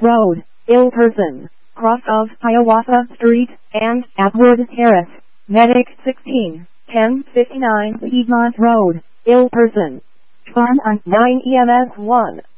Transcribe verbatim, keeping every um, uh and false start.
Road, ill person, cross of Hiawatha Street, and Atwood Terrace. Medic sixteen, ten fifty-nine Piedmont Road, ill person. Farm on nine E M S one.